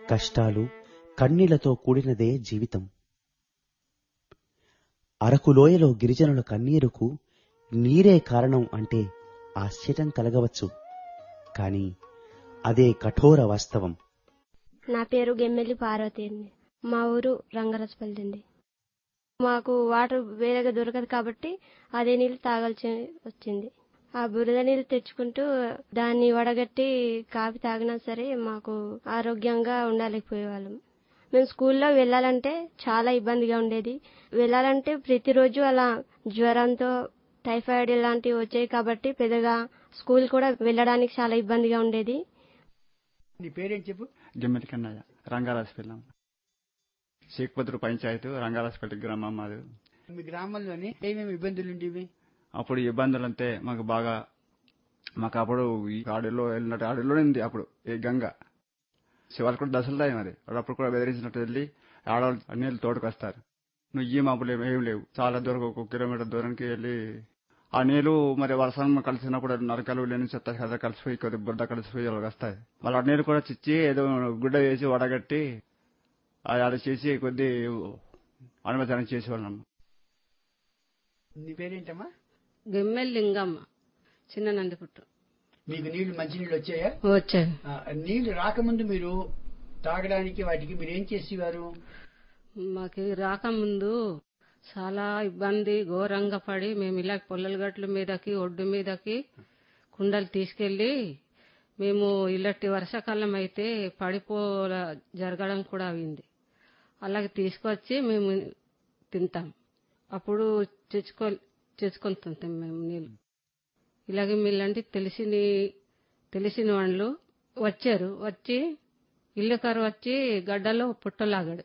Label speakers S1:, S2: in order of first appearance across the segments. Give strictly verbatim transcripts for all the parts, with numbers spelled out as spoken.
S1: కష్టాలు కన్నీళ్లతో కూడినదే జీవితం. అరకులోయలో గిరిజనుల కన్నీరుకు నీరే కారణం అంటే ఆశ్చర్యం కలగవచ్చు, కానీ అదే కఠోర వాస్తవం.
S2: నా పేరు గెమ్మెల్లి పార్వతి అండి. మా ఊరు రంగరాజపల్లి అండి. మాకు వాటర్ వేరేగా దొరకదు కాబట్టి అదే నీళ్ళు తాగాల్సి వచ్చింది. ఆ బురద నీళ్ళు తెచ్చుకుంటూ దాన్ని వడగట్టి కాఫీ తాగినా సరే మాకు ఆరోగ్యంగా ఉండలేకపోయేవాళ్ళం. మేము స్కూల్లో వెళ్ళాలంటే చాలా ఇబ్బందిగా ఉండేది. వెళ్ళాలంటే ప్రతిరోజు అలా జ్వరంతో టైఫాయిడ్ ఇలాంటివి వచ్చాయి కాబట్టి పెద్దగా స్కూల్ కూడా వెళ్ళడానికి చాలా ఇబ్బందిగా ఉండేది.
S3: నీ పేరేం చెప్పు?
S4: జమ్మెలి కన్నయ్య, రంగారాజపల్లి, షేక్పత్రు పంచాయతీ, రంగారాజపల్లి గ్రామం మాది.
S3: మీ గ్రామంలోని ఏమేమి ఇబ్బందులు ఉండేవి?
S4: అప్పుడు ఇబ్బందులు అంటే మాకు బాగా మాకు అప్పుడు ఈ అడవిలో వెళ్ళినట్టు అడవిలోనే ఉంది అప్పుడు ఈ గంగ శివాలు కూడా దశలుతాయి. మరి అప్పుడు కూడా బెదిరించినట్టు వెళ్ళి ఆడవాళ్ళు నీళ్ళు తోటకు వస్తారు. నువ్వు ఈ మాపులు ఏం లేవు, చాలా దూరం ఒక కిలోమీటర్ దూరానికి వెళ్ళి ఆ నీళ్లు మరి వర్షం కలిసినప్పుడు నరకలు లేని చెత్త కదా కలిసిపోయి కొద్ది బుడ్డ కలిసిపోయి వాళ్ళకి వస్తాయి. మళ్ళీ ఆ నీళ్ళు కూడా చిచ్చి ఏదో గుడ్డ వేసి వడగట్టి అది చేసి కొద్ది అనుమతి చేసేవాళ్ళం.
S3: నీ పేరేంటమ్మా?
S5: గెమ్మెల్ లింగమ్మ, చిన్న నందిపుట్టు.
S3: మీకు నీళ్లు మంచి నీళ్ళు వచ్చాయా?
S5: వచ్చాయి.
S3: నీళ్లు రాకముందు మీరు తాగడానికి వాటికి మీరు ఏం చేసేవారు?
S5: మాకు రాకముందు చాలా ఇబ్బంది ఘోరంగా పడి మేము ఇలా పొల్లల గట్ల మీదకి ఒడ్డు మీదకి కుండలు తీసుకెళ్లి మేము ఇలాంటి వర్షాకాలం అయితే పడిపోల జరగడం కూడా అయింది. అలాగే తీసుకొచ్చి మేము తింటాం. అప్పుడు తెచ్చుకో తెచ్చుకొని తింటాం మేము నీళ్ళు. ఇలాగే మీలాంటి తెలిసిన తెలిసిన వాళ్ళు వచ్చారు. వచ్చి ఇల్లు కరు వచ్చి గడ్డలో పుట్టలాగాడు.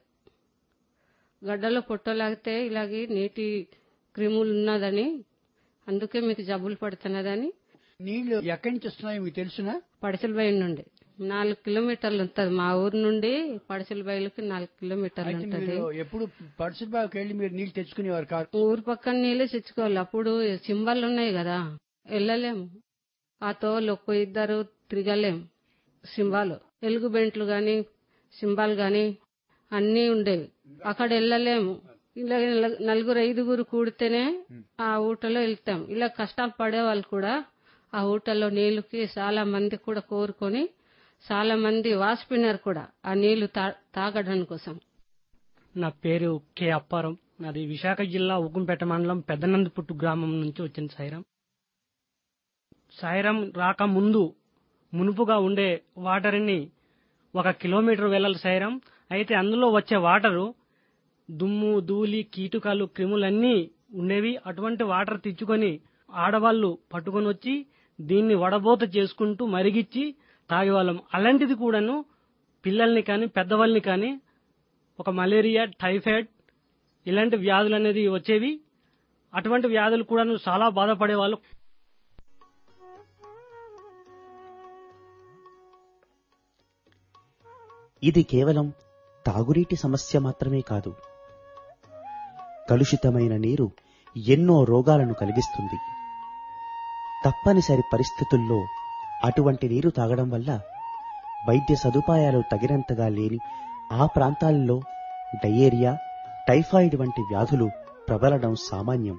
S5: గడ్డలో పుట్టలాగితే ఇలాగే నీటి క్రిములు ఉన్నదని, అందుకే మీకు జబ్బులు పడుతున్నదని.
S3: నీళ్లు ఎక్కడి నుంచి వస్తున్నాయో మీకు తెలుసునా?
S5: పడిసల బయలు నుండి నాలుగు కిలోమీటర్లు ఉంటుంది. మా ఊరు నుండి పడిసల బయలుకి నాలుగు కిలోమీటర్లు ఉంటుంది.
S3: ఎప్పుడు పడిసల బావికి వెళ్ళి మీరు నీళ్లు తెచ్చుకునేవారు కాదు?
S5: ఊరు పక్కన నీళ్లు తెచ్చుకోవాలి. అప్పుడు సింబాలు ఉన్నాయి కదా, వెళ్ళలేము. ఆ తోలు ఒక్క ఇద్దరు తిరగలేము. సింబాలు ఎలుగు బెంట్లు గాని సింబాలు గాని అన్నీ ఉండేవి. అక్కడ వెళ్ళలేము. ఇలా నలుగురు ఐదుగురు కూడితేనే ఆ ఊటలో వెళ్తాం. ఇలా కష్టాలు పడే వాళ్ళు కూడా ఆ ఊటలో నీళ్లుకి చాలా మంది కూడా కోరుకొని చాలా మంది వాసిపోయినారు కూడా ఆ నీళ్లు తాగడం కోసం.
S6: నా పేరు కె అప్పారం. నాది విశాఖ జిల్లా ఉక్కుంపేట మండలం పెద్దనందిపుట్టు గ్రామం నుంచి వచ్చిన సాయిరాం. సాయిరాం రాక ముందు మునుపుగా ఉండే వాటర్ని ఒక కిలోమీటర్ వెళ్ళాలి సాయిరాం. అయితే అందులో వచ్చే వాటరు దుమ్ము ధూళి కీటకాలు క్రిములన్నీ ఉండేవి. అటువంటి వాటర్ తెచ్చుకొని ఆడవాళ్లు పట్టుకొని వచ్చి దీన్ని వడబోత చేసుకుంటూ మరిగిచ్చి తాగేవాళ్ళం. అలాంటిది కూడాను పిల్లల్ని కానీ పెద్దవాళ్ళని కానీ ఒక మలేరియా టైఫాయిడ్ ఇలాంటి వ్యాధులు అనేది వచ్చేవి. అటువంటి వ్యాధులు కూడాను చాలా బాధపడేవాళ్ళు.
S1: ఇది కేవలం తాగునీటి సమస్య మాత్రమే కాదు. కలుషితమైన నీరు ఎన్నో రోగాలను కలిగిస్తుంది. తప్పనిసరి పరిస్థితుల్లో అటువంటి నీరు తాగడం వల్ల వైద్య సదుపాయాలు తగినంతగా లేని ఆ ప్రాంతాల్లో డయేరియా, టైఫాయిడ్ వంటి వ్యాధులు ప్రబలడం సామాన్యం.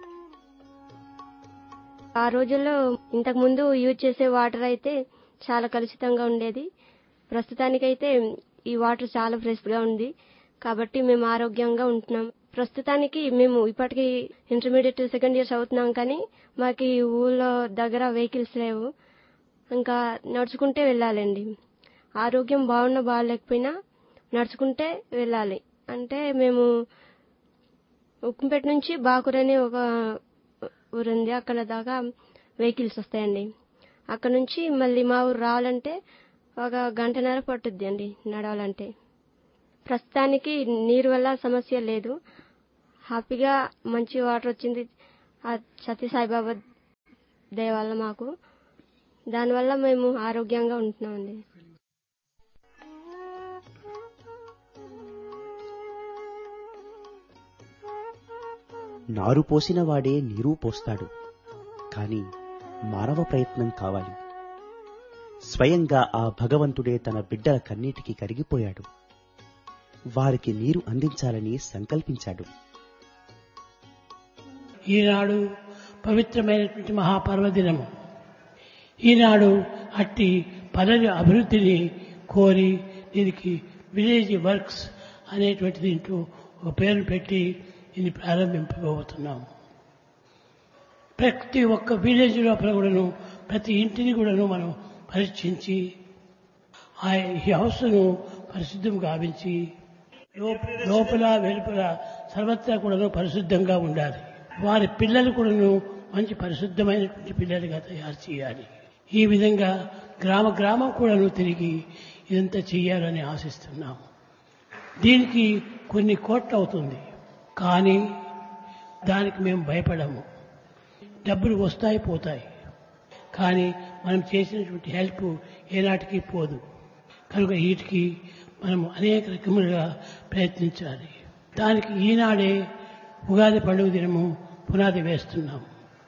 S2: ఆ రోజుల్లో ఇంతకు ముందు యూజ్ చేసే వాటర్ అయితే చాలా కలుషితంగా ఉండేది. ప్రస్తుతానికైతే ఈ వాటర్ చాలా ఫ్రెష్ గా ఉంది కాబట్టి మేము ఆరోగ్యంగా ఉంటున్నాం. ప్రస్తుతానికి మేము ఇప్పటికీ ఇంటర్మీడియట్ సెకండ్ ఇయర్స్ అవుతున్నాం, కానీ మాకు ఈ ఊళ్ళో దగ్గర వెహికల్స్ లేవు. ఇంకా నడుచుకుంటే వెళ్ళాలండి. ఆరోగ్యం బాగున్నా బాగాలేకపోయినా నడుచుకుంటే వెళ్ళాలి. అంటే మేము ఉక్కుంపేట నుంచి బాకూర్ అనే ఒక ఊరుంది, అక్కడ దాకా వెహికల్స్ వస్తాయండి. అక్కడ నుంచి మళ్ళీ మా ఊరు రావాలంటే ఒక గంటన్నర పట్టుద్ది అండి నడవాలంటే. ప్రస్తుతానికి నీరు వల్ల సమస్య లేదు. హ్యాపీగా మంచి వాటర్ వచ్చింది ఆ సతీ సాయిబాబా దయ వల్ల మాకు. దానివల్ల మేము ఆరోగ్యంగా ఉంటున్నామండి.
S1: నారు పోసిన వాడే నీరు పోస్తాడు, కానీ మానవ ప్రయత్నం కావాలి. స్వయంగా ఆ భగవంతుడే తన బిడ్డల కన్నీటికి కరిగిపోయాడు. వారికి నీరు అందించాలని సంకల్పించాడు.
S7: ఈనాడు పవిత్రమైనటువంటి మహాపర్వదినము. ఈనాడు అట్టి పల్లెల అభివృద్ధిని కోరి దీనికి విలేజ్ వర్క్స్ అనేటువంటి దీంట్లో ఒక పేరు పెట్టి ఇది ప్రారంభింపబోతున్నాము. ప్రతి ఒక్క విలేజ్ లోపల కూడాను ప్రతి ఇంటిని కూడాను మనం పరీక్షించి ఆ ఈ హౌస్ను పరిశుద్ధం గావించి లోపల వెలుపల సర్వత్రా కూడాను పరిశుద్ధంగా ఉండాలి. వారి పిల్లలు కూడాను మంచి పరిశుద్ధమైనటువంటి పిల్లలుగా తయారు చేయాలి. ఈ విధంగా గ్రామ గ్రామం కూడాను తిరిగి ఇదంతా చేయాలని ఆశిస్తున్నాము. దీనికి కొన్ని కోట్లు అవుతుంది, కానీ దానికి మేము భయపడము. డబ్బులు వస్తాయి పోతాయి, కానీ మనం చేసినటువంటి హెల్ప్ ఏనాటికి పోదు. కనుక వీటికి మనం అనేక రకములుగా ప్రయత్నించాలి. దానికి ఈనాడే ఉగాది పండుగ దినము పునాది వేస్తున్నాం.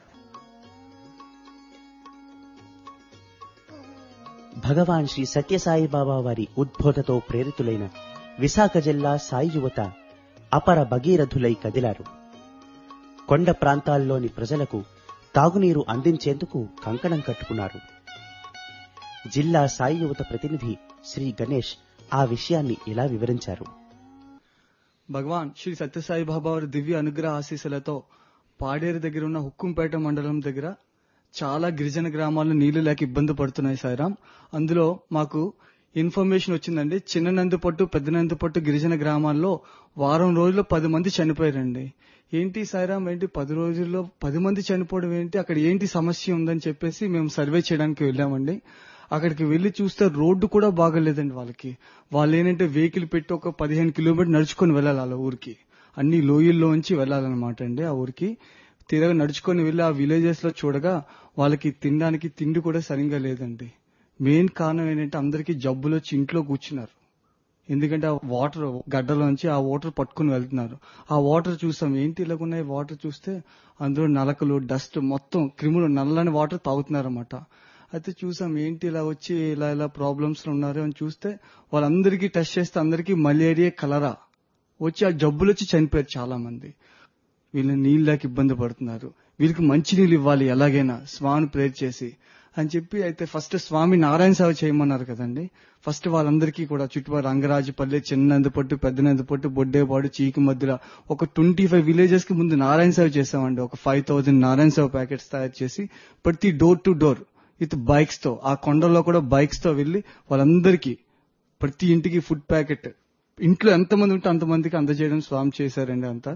S1: భగవాన్ శ్రీ సత్యసాయిబాబా వారి ఉద్బోధతో ప్రేరితులైన విశాఖ జిల్లా సాయి యువత అపర భగీరథులై కదిలారు. కొండ ప్రాంతాల్లోని ప్రజలకు తాగునీరు అందించేందుకు కంకణం కట్టుకున్నారు. జిల్లా సాయి యువత ప్రతినిధి శ్రీ గణేష్ ఆ విషయాన్ని ఇలా వివరించారు.
S8: భగవాన్ శ్రీ సత్యసాయి బాబా వారి దివ్య అనుగ్రహ ఆశీస్సులతో పాడేరు దగ్గర ఉన్న హుక్కుంపేట మండలం దగ్గర చాలా గిరిజన గ్రామాల్లో నీళ్లు లేక ఇబ్బంది పడుతున్నాయి సాయిరాం. అందులో మాకు ఇన్ఫర్మేషన్ వచ్చిందండి. చిన్న నందిపట్టు పెద్ద నందిపట్టు గిరిజన గ్రామాల్లో వారం రోజుల్లో పది మంది చనిపోయారండి. ఏంటి సాయిరాం, ఏంటి పది రోజుల్లో పది మంది చనిపోవడం ఏంటి, అక్కడ ఏంటి సమస్య ఉందని చెప్పేసి మేము సర్వే చేయడానికి వెళ్ళామండి. అక్కడికి వెళ్లి చూస్తే రోడ్డు కూడా బాగలేదండి వాళ్ళకి. వాళ్ళు ఏంటంటే వెహికల్ పెట్టి ఒక పదిహేను కిలోమీటర్ నడుచుకొని వెళ్ళాలి వాళ్ళ ఊరికి. అన్ని లోయల్లోంచి వెళ్ళాలన్నమాట అండి ఆ ఊరికి. తీరగా నడుచుకొని వెళ్ళి ఆ విలేజెస్ లో చూడగా వాళ్ళకి తినడానికి తిండి కూడా సరిగ్గా లేదండి. మెయిన్ కారణం ఏంటంటే అందరికీ జబ్బులు వచ్చి ఇంట్లో కూర్చున్నారు. ఎందుకంటే ఆ వాటర్ గడ్డలోంచి ఆ వాటర్ పట్టుకుని వెళ్తున్నారు. ఆ వాటర్ చూసాం, ఏంటి ఇలాగున్నాయి వాటర్ చూస్తే అందులో నలకలు డస్ట్ మొత్తం క్రిములు నల్లని వాటర్ తాగుతున్నారన్నమాట. అయితే చూసాం ఏంటి ఇలా వచ్చి ఇలా ఇలా ప్రాబ్లమ్స్ ఉన్నారు అని చూస్తే వాళ్ళందరికీ టెస్ట్ చేస్తే అందరికీ మలేరియా కలరా వచ్చి ఆ జబ్బులు వచ్చి చనిపోయారు చాలా మంది. వీళ్ళని నీళ్ళకి ఇబ్బంది పడుతున్నారు, వీళ్ళకి మంచి నీళ్ళు ఇవ్వాలి ఎలాగైనా స్వామి ప్రేర్ చేసి అని చెప్పి అయితే ఫస్ట్ స్వామి నారాయణ సేవ చేయమన్నారు కదండి. ఫస్ట్ వాళ్ళందరికీ కూడా చుట్టుపక్కల రంగరాజపల్లి, చిన్నందుపట్టు, పెద్దనందుపట్టు, బొడ్డేపాడు, చీకి మధ్యలో ఒక ట్వంటీ ఫైవ్ విలేజెస్ కి ముందు నారాయణ సేవ చేసామండి. ఒక ఫైవ్ థౌసండ్ నారాయణ సేవ ప్యాకెట్స్ తయారు చేసి ప్రతి door to door with bikes తో ఆ కొండల్లో కూడా బైక్స్ తో వెళ్లి వాళ్ళందరికీ ప్రతి ఇంటికి ఫుడ్ ప్యాకెట్ ఇంట్లో ఎంతమంది ఉంటే అంతమందికి అందజేయడం స్వామి చేశారండి. అంతా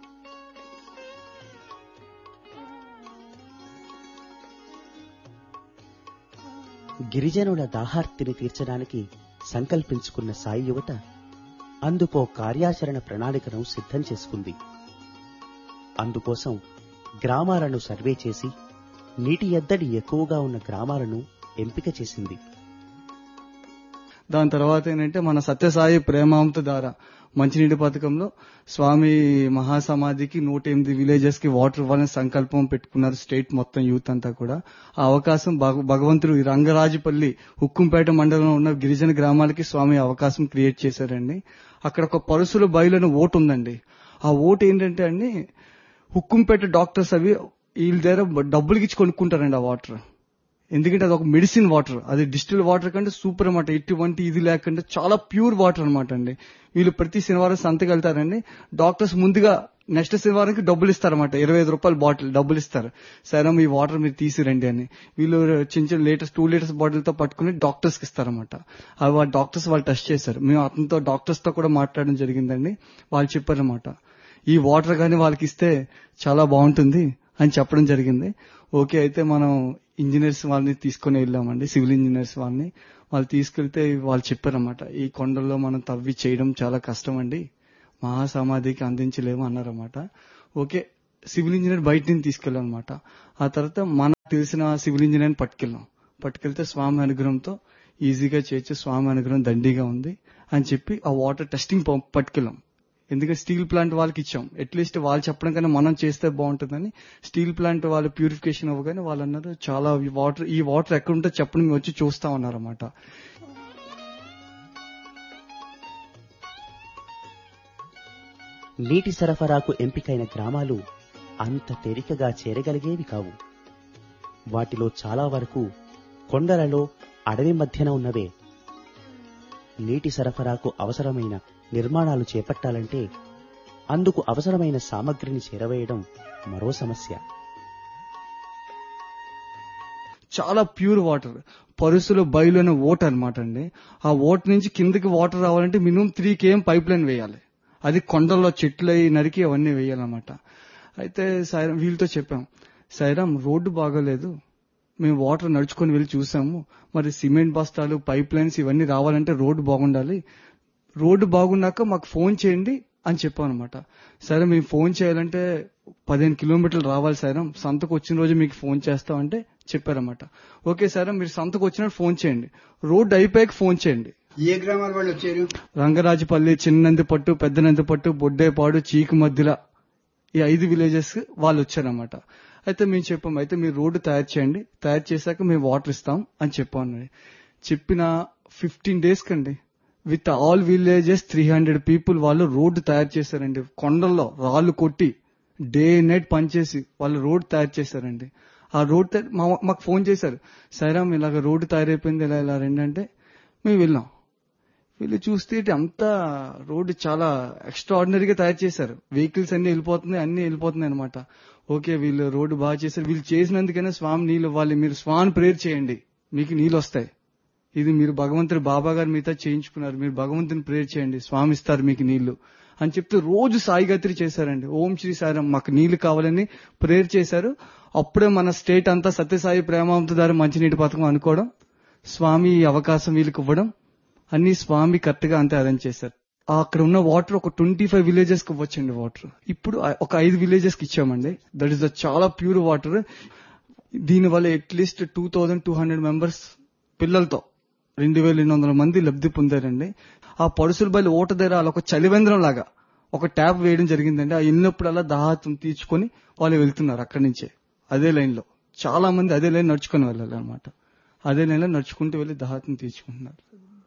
S1: గిరిజనుల దాహార్తిని తీర్చడానికి సంకల్పించుకున్న సాయి యువత అందుకో కార్యాచరణ ప్రణాళికను సిద్ధం చేసుకుంది. అందుకోసం గ్రామాలను సర్వే చేసి నీటి ఎద్దడి ఎక్కువగా ఉన్న గ్రామాలను ఎంపిక చేసింది.
S8: దాని తర్వాత ఏంటంటే మన సత్యసాయి ప్రేమామృత ద్వారా మంచినీటి పథకంలో స్వామి మహాసమాధికి నూట ఎనిమిది విలేజెస్ కి వాటర్ ఇవ్వాలని సంకల్పం పెట్టుకున్నారు స్టేట్ మొత్తం యూత్ అంతా కూడా. ఆ అవకాశం భగవంతుడు రంగరాజపల్లి హుక్కుంపేట మండలంలో ఉన్న గిరిజన గ్రామాలకి స్వామి అవకాశం క్రియేట్ చేశారండి. అక్కడ ఒక పరుసుల బయలుని ఓటు ఉందండి. ఆ ఓటు ఏంటంటే అండి హుక్కుంపేట డాక్టర్స్ అవి వీళ్ళ దగ్గర డబ్బులకి ఇచ్చి కొనుక్కుంటారండి ఆ వాటర్. ఎందుకంటే అది ఒక మెడిసిన్ వాటర్, అది డిస్టిల్ వాటర్ కంటే సూపర్ అనమాట. ఎటువంటి ఇది లేకుండా చాలా ప్యూర్ వాటర్ అనమాట అండి. వీళ్ళు ప్రతి శనివారం సంతకి వెళ్తారండి. డాక్టర్స్ ముందుగా నెక్స్ట్ శనివారంకి డబ్బులు ఇస్తారన్నమాట. ఇరవై ఐదు రూపాయల బాటిల్ డబ్బులు ఇస్తారు. సరే ఈ వాటర్ మీరు తీసిరండి అని వీళ్ళు చిన్న చిన్న లీటర్స్ టూ లీటర్స్ బాటిల్ తో పట్టుకుని డాక్టర్స్ కి ఇస్తారన్నమాట. అవి ఆ డాక్టర్స్ వాళ్ళు టెస్ట్ చేశారు. మేము అతనితో డాక్టర్స్ తో కూడా మాట్లాడడం జరిగిందండి. వాళ్ళు చెప్పారన్నమాట ఈ వాటర్ కానీ వాళ్ళకి ఇస్తే చాలా బాగుంటుంది అని చెప్పడం జరిగింది. ఓకే అయితే మనం ఇంజనీర్స్ వాళ్ళని తీసుకుని వెళ్ళామండి, సివిల్ ఇంజనీర్స్ వాళ్ళని. వాళ్ళు తీసుకెళ్తే వాళ్ళు చెప్పారన్నమాట ఈ కొండల్లో మనం తవ్వి చేయడం చాలా కష్టం అండి, మహాసమాధికి అందించలేము అన్నారన్నమాట. ఓకే సివిల్ ఇంజనీర్ బయట నుంచి తీసుకెళ్ళాం అనమాట. ఆ తర్వాత మనకు తెలిసిన సివిల్ ఇంజనీర్ని పట్టుకెళ్ళాం. పట్టుకెళ్తే స్వామి అనుగ్రహంతో ఈజీగా చేయొచ్చు, స్వామి అనుగ్రహం దండిగా ఉంది అని చెప్పి ఆ వాటర్ టెస్టింగ్ పట్టుకెళ్ళాం. ఎందుకంటే స్టీల్ ప్లాంట్ వాళ్ళకి ఇచ్చాం, అట్లీస్ట్ వాళ్ళు చెప్పడం కన్నా మనం చేస్తే బాగుంటుందని. స్టీల్ ప్లాంట్ వాళ్ళు ప్యూరిఫికేషన్ అవ్వగానే వాళ్ళు అన్నారు చాలా వాటర్ ఈ వాటర్ ఎక్కడుంటే చెప్పండి మేము వచ్చి చూస్తామన్నారన్నమాట.
S1: నీటి సరఫరాకు ఎంపికైన గ్రామాలు అంత తేలికగా చేరగలిగేవి కావు. వాటిలో చాలా వరకు కొండలలో అడవి మధ్యన ఉన్నవే. నీటి సరఫరాకు అవసరమైన నిర్మాణాలు చేపట్టాలంటే అందుకు అవసరమైన సామగ్రిని చేరవేయడం మరో సమస్య.
S8: చాలా ప్యూర్ వాటర్, పరుసులో బయలున ఓట్ అనమాట అండి. ఆ ఓట్ నుంచి కిందకి వాటర్ రావాలంటే minimum three KM pipe line వేయాలి. అది కొండల్లో చెట్లు నరికి అవన్నీ వేయాలన్నమాట. అయితే సైరామ్ వీళ్ళతో చెప్పాం, సైరామ్ రోడ్డు బాగోలేదు, మేము వాటర్ నడుచుకొని వెళ్ళి చూసాము, మరి సిమెంట్ బస్తాలు పైప్ లైన్స్ ఇవన్నీ రావాలంటే రోడ్డు బాగుండాలి, రోడ్డు బాగున్నాక మాకు ఫోన్ చేయండి అని చెప్పాం అనమాట. సరే మేము ఫోన్ చేయాలంటే పదిహేను కిలోమీటర్లు రావాలి సైరామ్, సంతకు వచ్చిన రోజు మీకు ఫోన్ చేస్తామంటే చెప్పారన్నమాట. ఓకే సరే మీరు సంతకు వచ్చినట్టు ఫోన్ చేయండి, రోడ్డు అయిపోయాక ఫోన్ చేయండి.
S3: ఏ గ్రామాల వాళ్ళు వచ్చారు?
S8: రంగరాజపల్లి, చిన్నందిపట్టు, పెద్దనందిపట్టు, బొడ్డేపాడు, చీకు మధ్యల ఈ ఐదు విలేజెస్ వాళ్ళు వచ్చారన్నమాట. అయితే మేము చెప్పాం, అయితే మీరు రోడ్డు తయారు చేయండి, తయారు చేశాక మేము వాటర్ ఇస్తాం అని చెప్పాను. చెప్పిన ఫిఫ్టీన్ డేస్ కండి with all villages three hundred people వాళ్ళు రోడ్డు తయారు చేశారండి. కొండల్లో రాళ్లు కొట్టి డే నైట్ పనిచేసి వాళ్ళు రోడ్డు తయారు చేశారండి. ఆ రోడ్ మాకు ఫోన్ చేశారు, సైరామ్ ఇలాగ రోడ్డు తయారైపోయింది, ఇలా ఇలా రండి అంటే మేము వెళ్ళాం. వీళ్ళు చూస్తే అంతా రోడ్డు చాలా ఎక్స్ట్రా ఆర్డినరీగా తయారు చేశారు. వెహికల్స్ అన్ని వెళ్ళిపోతున్నాయి, అన్ని వెళ్ళిపోతున్నాయి అనమాట. ఓకే వీళ్ళు రోడ్డు బాగా చేశారు, వీళ్ళు చేసినందుకైనా స్వామి నీళ్ళు ఇవ్వాలి, మీరు స్వామి ప్రేయర్ చేయండి మీకు నీళ్ళు వస్తాయి. ఇది మీరు భగవంతుడు బాబా గారు మీతో చేయించుకున్నారు, మీరు భగవంతుని ప్రేయర్ చేయండి స్వామి ఇస్తారు మీకు నీళ్లు అని చెప్తే రోజు సాయిగాత్రి చేశారండి. ఓం శ్రీ సాయిరామ్ మాకు నీళ్లు కావాలని ప్రేయర్ చేశారు. అప్పుడే మన స్టేట్ అంతా సత్యసాయి ప్రేమామృత ద్వారా మంచినీటి పథకం అనుకోవడం, స్వామి ఈ అవకాశం వీళ్ళకి ఇవ్వడం, అన్ని స్వామి కరెక్ట్ గా అంతే అరేంజ్ చేశారు. అక్కడ ఉన్న వాటర్ ఒక ట్వంటీ ఫైవ్ విలేజెస్ కి ఇవ్వచ్చండి వాటర్. ఇప్పుడు ఒక ఐదు విలేజెస్ కి ఇచ్చామండి. దట్ ఈస్ ద చాలా ప్యూర్ వాటర్. దీనివల్ల at least two thousand two hundred members పిల్లలతో రెండు వేల ఎనిమిది వందల మంది లబ్ధి పొందారండి. ఆ పరుసుల బయలు ఓట దగ్గర ఒక చలివేంద్రం లాగా ఒక ట్యాప్ వేయడం జరిగిందండి. ఆ వెళ్ళినప్పుడల్లా దాహం తీర్చుకొని వాళ్ళు వెళ్తున్నారు అక్కడి నుంచే. అదే లైన్ లో చాలా మంది అదే లైన్ నడుచుకొని వెళ్ళాలి అనమాట. అదే లైన్ లో నడుచుకుంటూ వెళ్లి దాహం తీర్చుకుంటున్నారు.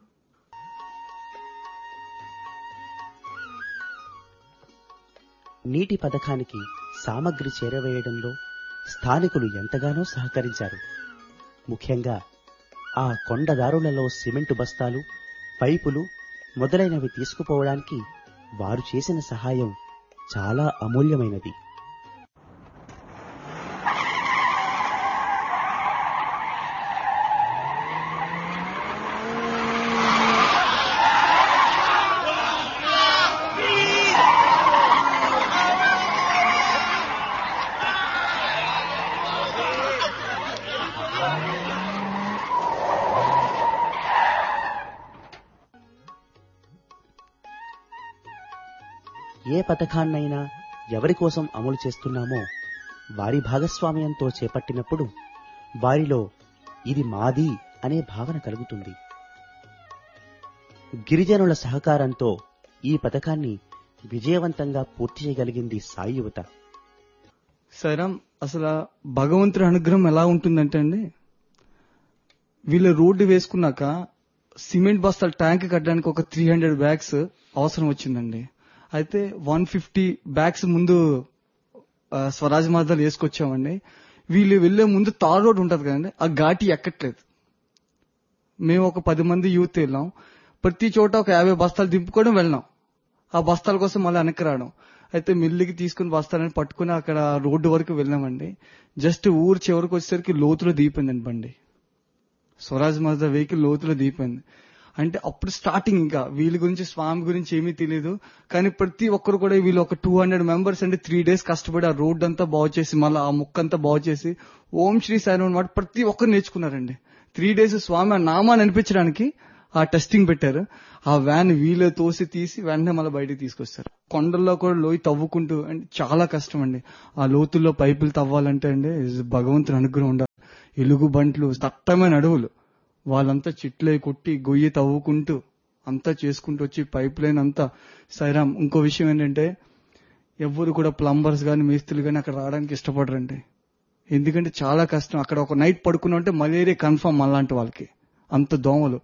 S1: నీటి పథకానికి సామగ్రి చేరవేయడంలో స్థానికులు ఎంతగానో సహకరించారు. ముఖ్యంగా ఆ కొండదారులలో సిమెంటు బస్తాలు, పైపులు మొదలైనవి తీసుకుపోవడానికి వారు చేసిన సహాయం చాలా అమూల్యమైనది. ఏ పథకాన్నైనా ఎవరి కోసం అమలు చేస్తున్నామో వారి భాగస్వామ్యంతో చేపట్టినప్పుడు వారిలో ఇది మాది అనే భావన కలుగుతుంది. గిరిజనుల సహకారంతో ఈ పథకాన్ని విజయవంతంగా పూర్తి చేయగలిగింది సాయి యువత.
S8: సైరామ్ అసలు భగవంతుడి అనుగ్రహం ఎలా ఉంటుందంటే అండి, వీళ్ళు రోడ్డు వేసుకున్నాక సిమెంట్ బస్తాల ట్యాంక్ కట్టడానికి ఒక త్రీ హండ్రెడ్ బ్యాగ్స్ అవసరం వచ్చిందండి. అయితే వన్ ఫిఫ్టీ బ్యాగ్స్ ముందు స్వరాజ్ మార్గాలు వేసుకొచ్చామండి. వీళ్ళు వెళ్లే ముందు తార్ రోడ్ ఉంటది కదండి, ఆ ఘాటి ఎక్కట్లేదు. మేము ఒక పది మంది యూత్ వెళ్ళాం. ప్రతి చోట ఒక యాభై బస్తాలు దింపుకోవడం వెళ్ళాం. ఆ బస్తాల కోసం మళ్ళీ వెనక్కి రావడం. అయితే మిల్లికి తీసుకుని బస్తాలని పట్టుకుని అక్కడ రోడ్డు వరకు వెళ్ళామండి. జస్ట్ ఊరు చివరికి వచ్చేసరికి లోతులో దిగిపోయిందండి బండి. స్వరాజ్ మార్గా వెహికల్ లోతులో దిగిపోయింది. అంటే అప్పుడు స్టార్టింగ్ ఇంకా వీళ్ళ గురించి స్వామి గురించి ఏమీ తెలియదు. కానీ ప్రతి ఒక్కరు కూడా వీళ్ళు ఒక టూ హండ్రెడ్ మెంబర్స్ అంటే త్రీ డేస్ కష్టపడి ఆ రోడ్ అంతా బాగు చేసి మళ్ళీ ఆ ముక్క అంతా బాగు చేసి ఓం శ్రీ సాయి అనమాట ప్రతి ఒక్కరు నేర్చుకున్నారండి. త్రీ డేస్ స్వామి ఆ నామాన్ని అనిపించడానికి ఆ టెస్టింగ్ పెట్టారు. ఆ వ్యాన్ వీళ్ళే తోసి తీసి వెంటనే మళ్ళీ బయటకు తీసుకొస్తారు. కొండల్లో కూడా లోయ తవ్వుకుంటూ అంటే చాలా కష్టం అండి. ఆ లోతుల్లో పైపులు తవ్వాలంటే అండి భగవంతుని అనుగ్రహం ఉండాలి. ఎలుగు బంట్లు, దట్టమైన అడవులు, వాళ్ళంతా చిట్లే కొట్టి గొయ్యి తవ్వుకుంటూ అంతా చేసుకుంటూ వచ్చి పైప్ లైన్ అంతా. సైరామ్ ఇంకో విషయం ఏంటంటే ఎవరు కూడా ప్లంబర్స్ గాని మేస్త్రులు గాని అక్కడ రావడానికి ఇష్టపడరండి. ఎందుకంటే చాలా కష్టం. అక్కడ ఒక నైట్ పడుకున్నా అంటే మలేరియా కన్ఫర్మ్ అలాంటి వాళ్ళకి. అంత దోమలు.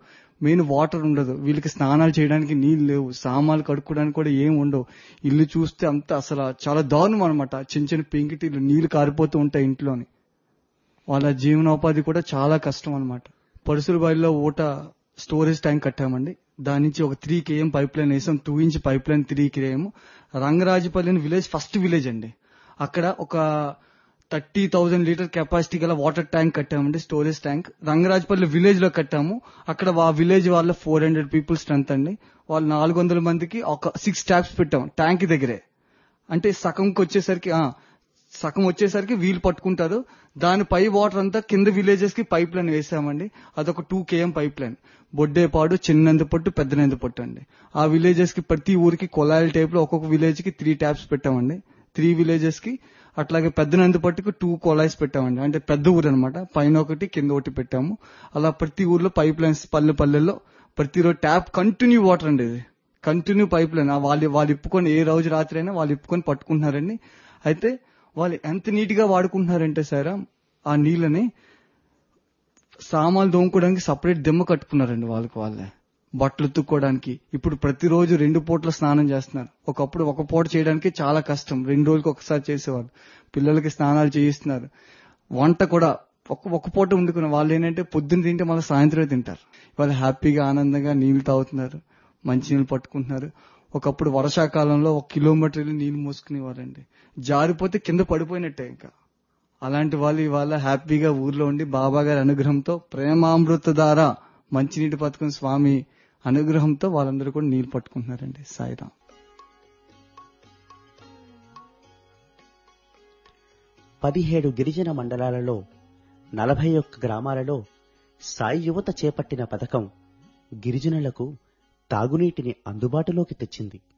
S8: మెయిన్ వాటర్ ఉండదు, వీళ్ళకి స్నానాలు చేయడానికి నీళ్ళు లేవు, సామాన్లు కడుక్కోవడానికి కూడా ఏం ఉండవు. ఇల్లు చూస్తే అంత అసలు చాలా దారుణం అనమాట. చిన్న చిన్న పెంకిటీలు నీళ్లు కారిపోతూ ఉంటాయి ఇంట్లోని. వాళ్ళ జీవనోపాధి కూడా చాలా కష్టం అనమాట. పరుసులబాయిలో ఊట స్టోరేజ్ ట్యాంక్ కట్టామండి. దాని నుంచి ఒక త్రీ కేఎం పైప్ లైన్ వేసాం, two inch pipe line three KM. Rangarajapalli village first village అండి. అక్కడ ఒక థర్టీ థౌజండ్ లీటర్ కెపాసిటీ గల water tank కట్టామండి, storage tank. Rangarajapalli village లో కట్టాము. అక్కడ ఆ విలేజ్ వాళ్ళ ఫోర్ హండ్రెడ్ పీపుల్ స్ట్రెంత్ అండి. వాళ్ళు నాలుగు వందల మందికి ఒక సిక్స్ ట్యాప్స్ పెట్టాము ట్యాంక్ దగ్గరే. అంటే సగంకి వచ్చేసరికి సగం వచ్చేసరికి వీళ్ళు పట్టుకుంటారు, దాని పై వాటర్ అంతా కింద విలేజెస్ కి పైప్ లైన్ వేసామండి. అదొక టూ కేఎం పైప్ లైన్. బొడ్డేపాడు, చిన్నందుపట్టు, పెద్దనందుపట్టు అండి. ఆ విలేజెస్ కి ప్రతి ఊరికి కొలాయిల టైప్ లో ఒక్కొక్క విలేజ్ కి త్రీ ట్యాప్స్ పెట్టామండి. త్రీ విలేజెస్ కి. అట్లాగే పెద్దనందుపట్టుకు టూ కొలాయిస్ పెట్టామండి. అంటే పెద్ద ఊరు అనమాట, పైన ఒకటి కింద ఒకటి పెట్టాము. అలా ప్రతి ఊర్లో పైప్ లైన్స్ పల్లె పల్లెల్లో ప్రతిరోజు ట్యాప్ కంటిన్యూ వాటర్ అండి. ఇది కంటిన్యూ పైప్ లైన్. వాళ్ళు వాళ్ళు ఇప్పుకొని ఏ రోజు రాత్రి అయినా వాళ్ళు ఇప్పుకొని పట్టుకుంటున్నారండి. అయితే వాళ్ళు ఎంత నీట్ గా వాడుకుంటున్నారంటే సార్ ఆ నీళ్ళని సామాన్లు దోముకోవడానికి సపరేట్ దిమ్మ కట్టుకున్నారండి వాళ్ళకి వాళ్ళే. బట్టలు ఉతుక్కోవడానికి ఇప్పుడు ప్రతిరోజు రెండు పూట్ల స్నానం చేస్తున్నారు. ఒకప్పుడు ఒక పూట చేయడానికి చాలా కష్టం, రెండు రోజులకి ఒకసారి చేసేవాళ్ళు. పిల్లలకి స్నానాలు చేయిస్తున్నారు. వంట కూడా ఒక ఒక పూట వండుకున్న వాళ్ళు ఏంటంటే పొద్దున్న తింటే మళ్ళీ సాయంత్రమే తింటారు. వాళ్ళు హ్యాపీగా ఆనందంగా నీళ్లు తాగుతున్నారు, మంచి నీళ్ళు పట్టుకుంటున్నారు. ఒకప్పుడు వర్షాకాలంలో ఒక కిలోమీటర్ నీళ్లు మోసుకునేవారండి, జారిపోతే కింద పడిపోయినట్టే. ఇంకా అలాంటి వాళ్ళు ఇవాళ హ్యాపీగా ఊర్లో ఉండి బాబా గారి అనుగ్రహంతో ప్రేమామృత ద్వారా మంచినీటి పథకం స్వామి అనుగ్రహంతో వాళ్ళందరూ కూడా నీళ్లు పట్టుకుంటున్నారండి. సాయిరాం.
S1: పదిహేడు గిరిజన మండలాలలో నలభై ఒక్క గ్రామాలలో సాయి యువత చేపట్టిన పథకం గిరిజనులకు తాగునీటిని అందుబాటులోకి తెచ్చింది.